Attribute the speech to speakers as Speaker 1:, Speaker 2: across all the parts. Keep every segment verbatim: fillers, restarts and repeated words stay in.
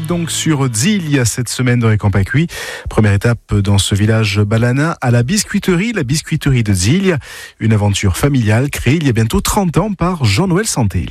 Speaker 1: donc sur Ziglia cette semaine dans les Camps Cuits. Première étape dans ce village balanin à la biscuiterie, la biscuiterie de Ziglia. Une aventure familiale créée il y a bientôt trente ans par Jean-Noël Santelli.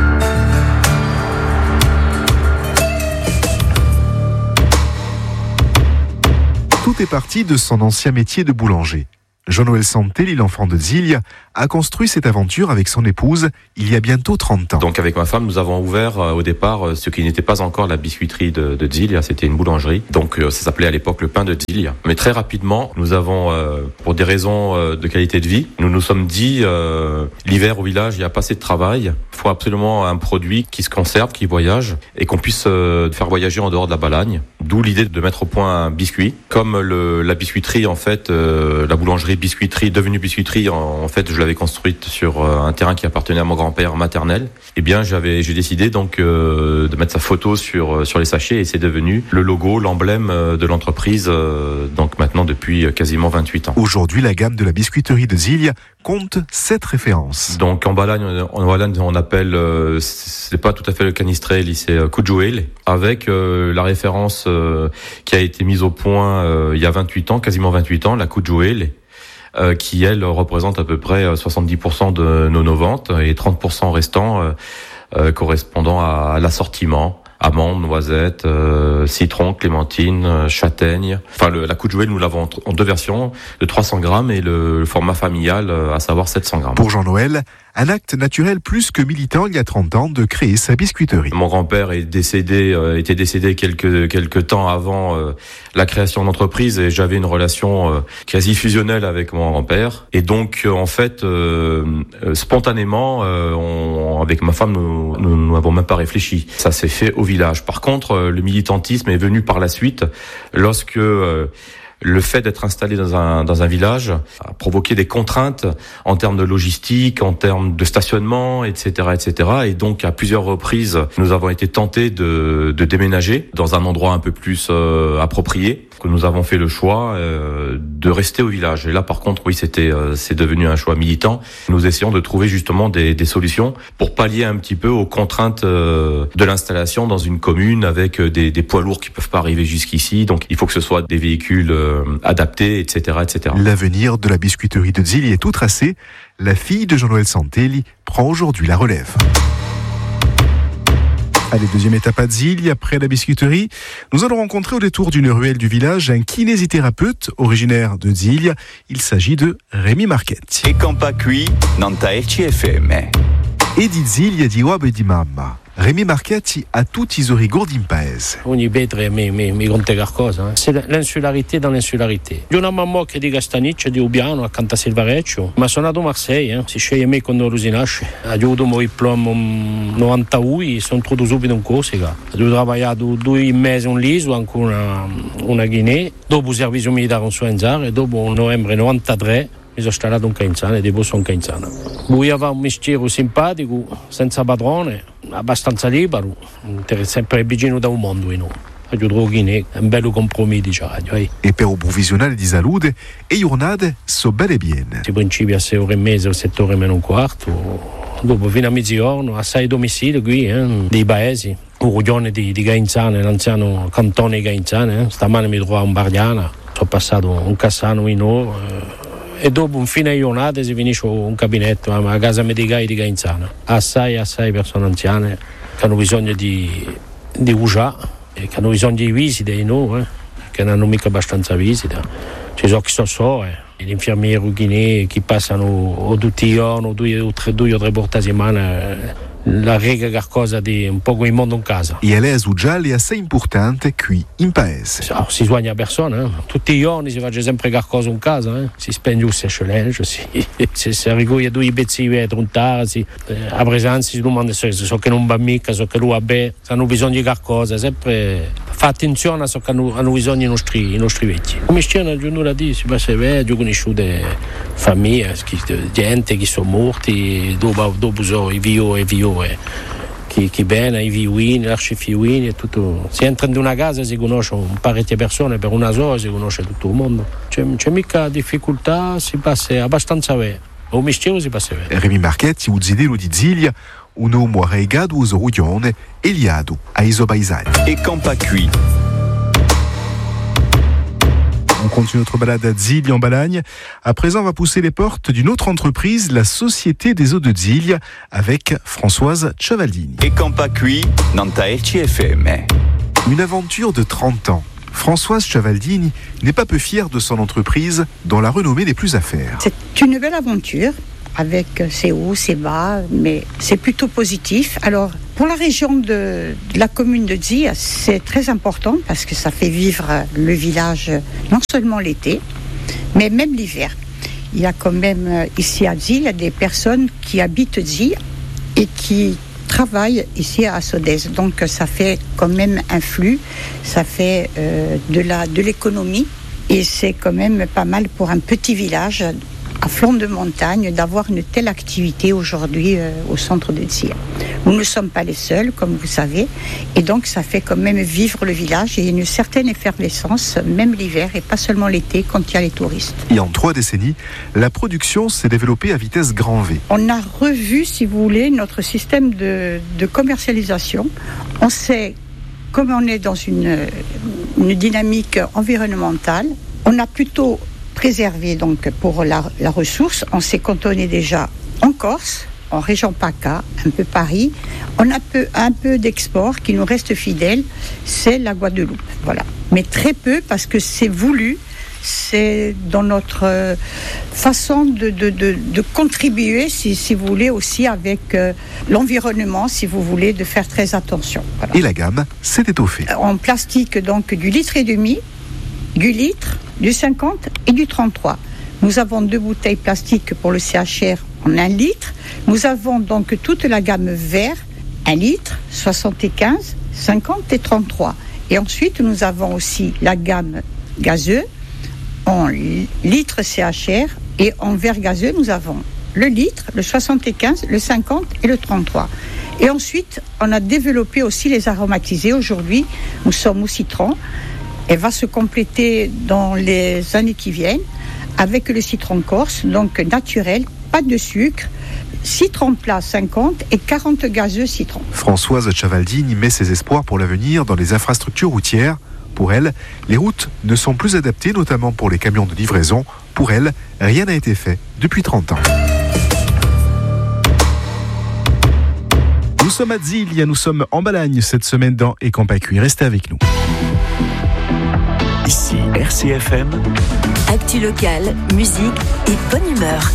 Speaker 1: Tout est parti de son ancien métier de boulanger. Jean-Noël Santelli, l'enfant de Ziglia, a construit cette aventure avec son épouse il y a bientôt trente ans.
Speaker 2: Donc avec ma femme, nous avons ouvert euh, au départ euh, ce qui n'était pas encore la biscuiterie de, de Ziglia, c'était une boulangerie. Donc euh, ça s'appelait à l'époque le pain de Ziglia. Mais très rapidement, nous avons, euh, pour des raisons euh, de qualité de vie, nous nous sommes dit, euh, l'hiver au village, il n'y a pas assez de travail. Il faut absolument un produit qui se conserve, qui voyage, et qu'on puisse euh, faire voyager en dehors de la Balagne. D'où l'idée de mettre au point un biscuit. Comme le, la biscuiterie, en fait, euh, la boulangerie biscuiterie, devenue biscuiterie, en, en fait, je l'avais construite sur euh, un terrain qui appartenait à mon grand-père maternel. Eh bien, j'avais, j'ai décidé donc euh, de mettre sa photo sur sur les sachets et c'est devenu le logo, l'emblème euh, de l'entreprise. Euh, donc maintenant depuis quasiment vingt-huit ans.
Speaker 1: Aujourd'hui, la gamme de la biscuiterie de Ziglia compte sept références.
Speaker 2: Donc en Balagne, en Balagne, on appelle, euh, c'est pas tout à fait le canistrelli, c'est euh, Cujuele, avec euh, la référence euh, qui a été mise au point euh, il y a vingt-huit ans, quasiment vingt-huit ans, la Cujuele. Euh, qui, elle, représente à peu près soixante-dix pour cent de nos, nos ventes et trente pour cent restants euh, euh, correspondant à, à l'assortiment. Amandes, noisettes, euh, citron, clémentine, euh, châtaigne. Enfin, le, la Cujuele, nous l'avons en, en deux versions, de trois cents grammes et le, le format familial, euh, à savoir sept cents grammes.
Speaker 1: Pour Jean-Noël, un acte naturel plus que militant il y a trente ans de créer sa biscuiterie.
Speaker 2: Mon grand-père est décédé, euh, était décédé quelques quelques temps avant euh, la création de l'entreprise et j'avais une relation euh, quasi fusionnelle avec mon grand-père. Et donc, euh, en fait, euh, euh, spontanément, euh, on, avec ma femme, nous n'avons même pas réfléchi. Ça s'est fait au village. Par contre, euh, le militantisme est venu par la suite lorsque euh, le fait d'être installé dans un dans un village a provoqué des contraintes en termes de logistique, en termes de stationnement, et cetera, et cetera. Et donc, à plusieurs reprises, nous avons été tentés de de déménager dans un endroit un peu plus euh, approprié. Que nous avons fait le choix euh, de rester au village. Et là, par contre, oui, c'était euh, c'est devenu un choix militant. Nous essayons de trouver justement des des solutions pour pallier un petit peu aux contraintes euh, de l'installation dans une commune avec des des poids lourds qui peuvent pas arriver jusqu'ici. Donc, il faut que ce soit des véhicules euh, adaptés, et cetera, et cetera.
Speaker 1: L'avenir de la biscuiterie de Ziglia est tout tracé. La fille de Jean-Noël Santelli prend aujourd'hui la relève. Allez, deuxième étape à Ziglia, après la biscuiterie. Nous allons rencontrer au détour d'une ruelle du village un kinésithérapeute originaire de Ziglia. Il s'agit de Rémi Marchetti.
Speaker 3: E Camps Cuits, Nanta L C F M.
Speaker 1: E di Ziglia di Wab e di Mamma. Rémi Marchetti a tutti i sorigor d'impaese.
Speaker 4: Ogni betre mi, mi, mi conta qualcosa. Eh. C'est l'insularité dans l'insularité. Io una mamma che di Castaniccia, di Ubiano, accanto a Silvareccio, ma sono nato a Marseille, eh. Si sceglie me quando si nasce. Ho avuto un diploma novantadue, sono entrato subito in Corsica. Ho lavorato due mesi in Liso, anche una, una Guinea. Dopo il servizio militare in Suenzare, dopo in novembre novantatré mi sono installato in Cainzana e dopo sono in Cainzana. Lui aveva un mestiere simpatico, senza padrone, abbastanza libero, sempre vicino da un mondo in noi. Aiuto Guinea, un bello compromesso, diciamo.
Speaker 1: E per un provvisionale di salute, e giornate so belle biene.
Speaker 4: Si principia a sei ore e mezza o sette ore meno un quarto, dopo fino a mezzogiorno, a sei domicili qui, eh, dei paesi. Un ruglione di, di Gainzana, l'anziano cantone di Gainzana, eh. Stamane mi trovavo in Bardiana, sono passato un Cassano in ore. E dopo un fine giornata si finisce un gabinetto a casa medicale di Gainzana. Assai, assai persone anziane che hanno bisogno di, di usare, che hanno bisogno di visite di noi, eh, che non hanno mica abbastanza visite. Ci sono chi so so, eh, gli infermieri guinei che passano o tutti i giorni, o due o tre, due o tre volte a settimana. Eh, la rega qualcosa di un po' come il mondo in casa.
Speaker 1: E lei è assai importante qui in paese.
Speaker 4: Oh, si soigna persone, eh? Tutti i giorni si fa sempre qualcosa in casa, eh? Si spende un sescelenge, si, si, si rigoglia due pezzi di trontare, si, eh, a presenza si domanda se so che non va mica, so che lui va bene, se hanno bisogno di qualcosa, sempre fa attenzione a so che hanno, hanno bisogno i nostri, i nostri vecchi. Come stiano a giornata di si passa vecchio, ho conosciuto famiglie, gente che sono morti, dopo, dopo so i vio e vio. Chi, chi bene, i viuini, l'arcifiuini e tutto. Si entra in una casa si conosce parecchie persone, per una sola si conosce tutto il mondo. C'è, c'è mica difficoltà, si passa abbastanza bene. O mistero si passa bene.
Speaker 1: Rémi Marchetti, o zidelo di Ziglia, uno muoregado usorugione e liado a isobaisani.
Speaker 3: Et Campacui.
Speaker 1: On continue notre balade à Ziglia en Balagne. À présent, on va pousser les portes d'une autre entreprise, la Société des eaux de Ziglia, avec Françoise Ciavaldini.
Speaker 3: Et Campacui, Nanta L C F M.
Speaker 1: Une aventure de trente ans. Françoise Ciavaldini n'est pas peu fière de son entreprise, dont la renommée n'est plus à faire.
Speaker 5: C'est une belle aventure, avec ses hauts, ses bas, mais c'est plutôt positif. Alors, pour la région de, de la commune de Ziglia, c'est très important parce que ça fait vivre le village non seulement l'été, mais même l'hiver. Il y a quand même ici à Ziglia des personnes qui habitent Ziglia et qui travaillent ici à Sodez. Donc ça fait quand même un flux, ça fait euh, de la, de l'économie et c'est quand même pas mal pour un petit village à flanc de montagne d'avoir une telle activité aujourd'hui euh, au centre de Ziglia. Nous ne sommes pas les seuls, comme vous savez, et donc ça fait quand même vivre le village et une certaine effervescence, même l'hiver et pas seulement l'été quand il y a les touristes.
Speaker 1: Et en trois décennies, la production s'est développée à vitesse grand V.
Speaker 5: On a revu, si vous voulez, notre système de, de commercialisation. On sait, comme on est dans une, une dynamique environnementale, on a plutôt préservé donc pour la, la ressource. On s'est cantonné déjà en Corse, en région PACA, un peu Paris. On a peu, un peu d'export qui nous reste fidèle, c'est la Guadeloupe. Voilà. Mais très peu parce que c'est voulu, c'est dans notre euh, façon de, de, de, de contribuer, si, si vous voulez, aussi avec euh, l'environnement, si vous voulez, de faire très attention. Voilà.
Speaker 1: Et la gamme s'est étoffée.
Speaker 5: En plastique, donc du litre et demi, du litre, du cinquante et du trente-trois. Nous avons deux bouteilles plastiques pour le C H R en un litre. Nous avons donc toute la gamme vert, un litre, soixante-quinze, cinquante et trente-trois. Et ensuite, nous avons aussi la gamme gazeux en litre C H R et en verre gazeux, nous avons le litre, le soixante-quinze, le cinquante et le trente-trois. Et ensuite, on a développé aussi les aromatisés. Aujourd'hui, nous sommes au citron. Elle va se compléter dans les années qui viennent avec le citron corse, donc naturel, pas de sucre, citron plat cinquante et quarante gazeux citron.
Speaker 1: Françoise Ciavaldini met ses espoirs pour l'avenir dans les infrastructures routières. Pour elle, les routes ne sont plus adaptées, notamment pour les camions de livraison. Pour elle, rien n'a été fait depuis trente ans. Nous sommes à Ziglia, nous sommes en Balagne cette semaine dans Et Campacui. Restez avec nous.
Speaker 3: Ici R C F M.
Speaker 6: Actu locale, musique et bonne humeur.